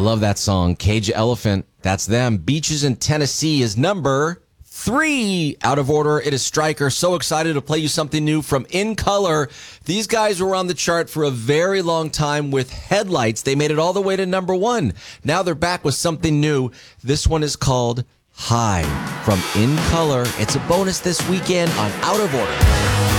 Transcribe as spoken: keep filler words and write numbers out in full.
love that song. Cage Elephant, that's them. Beaches in Tennessee is number three. Out of order, it is Stryker. So excited to play you something new from In Color. These guys were on the chart for a very long time with Headlights. They made it all the way to number one. Now they're back with something new. This one is called High from In Color. It's a bonus this weekend on Out of Order.